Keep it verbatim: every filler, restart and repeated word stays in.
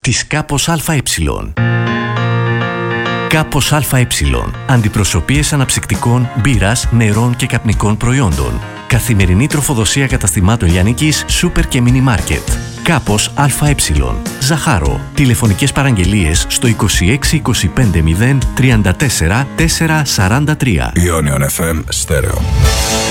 της Κάπος ΑΕ. Κάπος ΑΕ. Αντιπροσωπείες αναψυκτικών, μπύρας, νερών και καπνικών προϊόντων. Καθημερινή τροφοδοσία καταστημάτων λιανικής, σούπερ και μίνι μάρκετ. Κάπος ΑΕ. Ζαχάρο. Τηλεφωνικές παραγγελίες στο είκοσι έξι είκοσι πέντε μηδέν τριάντα τέσσερα τετρακόσια σαράντα τρία. Ionion εφ εμ Stereo.